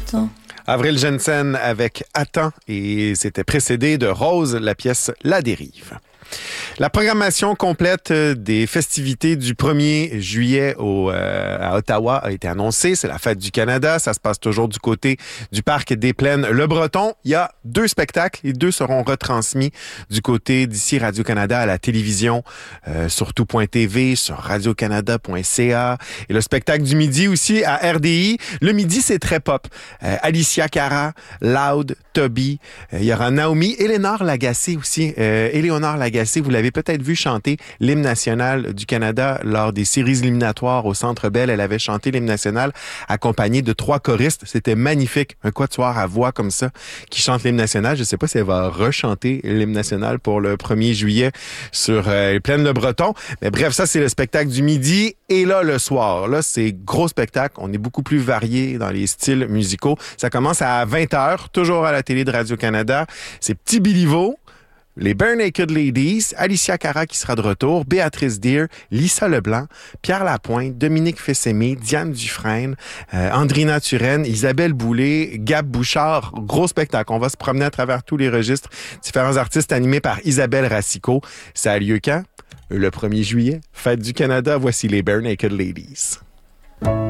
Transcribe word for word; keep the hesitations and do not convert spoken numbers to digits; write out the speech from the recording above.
Attends. Avril Jensen avec Attends et c'était précédé de Rose, la pièce La Dérive. La programmation complète des festivités du premier juillet au, euh, à Ottawa a été annoncée. C'est la Fête du Canada. Ça se passe toujours du côté du Parc des Plaines Le Breton. Il y a deux spectacles. Les deux seront retransmis du côté d'ici Radio-Canada à la télévision, euh, sur tout point t v, sur radio canada point c a. Et le spectacle du midi aussi à R D I. Le midi, c'est très pop. Euh, Alicia Cara, Loud, Toby. Euh, il y aura Naomi, Éléonore Lagacé aussi. Euh, Éléonore Lagacé, vous l'avez peut-être vu chanter l'hymne national du Canada lors des séries éliminatoires au Centre Bell. Elle avait chanté l'hymne national accompagnée de trois choristes. C'était magnifique. Un quatuor à voix comme ça qui chante l'hymne national. Je ne sais pas si elle va rechanter l'hymne national pour le premier juillet sur euh, les Plaines Le Breton. Mais bref, ça, c'est le spectacle du midi. Et là, le soir, là, c'est gros spectacle. On est beaucoup plus varié dans les styles musicaux. Ça commence à vingt heures, toujours à la télé de Radio-Canada. C'est Petit Biliveau, les Bare Naked Ladies, Alicia Cara qui sera de retour, Béatrice Deer, Lisa Leblanc, Pierre Lapointe, Dominique Fils-Aimé, Diane Dufresne, euh, Andrina Turenne, Isabelle Boulay, Gab Bouchard. Gros spectacle. On va se promener à travers tous les registres. Différents artistes animés par Isabelle Racicot. Ça a lieu quand? Le premier juillet. Fête du Canada. Voici les Bare Naked Ladies.